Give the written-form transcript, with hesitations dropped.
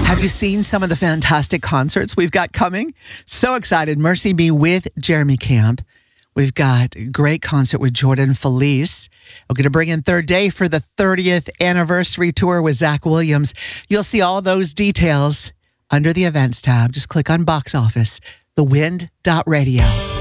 Have you seen some of the fantastic concerts we've got coming? So excited. Mercy Me with Jeremy Camp. We've got a great concert with Jordan Felice. We're going to bring in Third Day for the 30th anniversary tour with Zach Williams. You'll see all those details under the events tab. Just click on box office, thewind.radio.